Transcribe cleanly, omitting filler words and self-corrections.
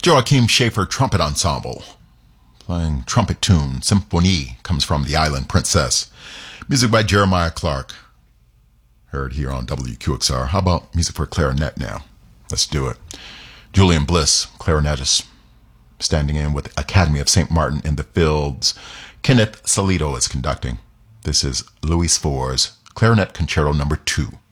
Joachim Schaefer Trumpet Ensemble, playing trumpet tune Symphonie, comes from The Island Princess. Music by Jeremiah Clark, heard here on WQXR. How about music for clarinet now? Let's do it. Julian Bliss, clarinetist, standing in with Academy of St. Martin in the Fields. Kenneth Salito is conducting. This is Louis Fors, Clarinet Concerto No. 2.